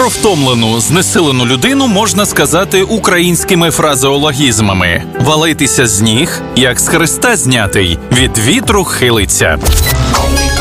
Про втомлену, знесилену людину можна сказати українськими фразеологізмами. Валитися з ніг, як з хреста знятий, від вітру хилиться.